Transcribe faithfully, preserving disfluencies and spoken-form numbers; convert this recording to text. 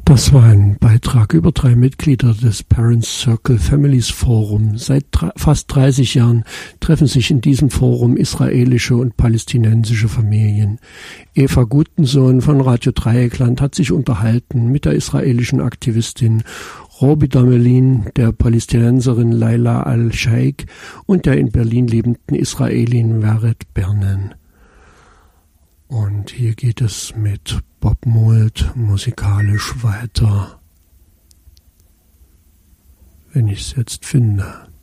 Das war ein Beitrag über drei Mitglieder des Parents Circle Families Forum. Seit fast dreißig Jahren treffen sich in diesem Forum israelische und palästinensische Familien. Eva Gutensohn von Radio Dreieckland hat sich unterhalten mit der israelischen Aktivistin Robi Damelin, der Palästinenserin Laila Al-Sheikh und der in Berlin lebenden Israelin Vered Bernen. Und hier geht es mit Bob Mould musikalisch weiter, wenn ich es jetzt finde.